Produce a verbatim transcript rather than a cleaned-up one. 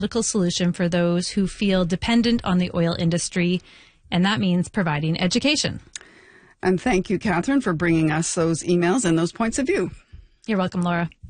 political solution for those who feel dependent on the oil industry, and that means providing education. And thank you, Catherine, for bringing us those emails and those points of view. You're welcome, Laura.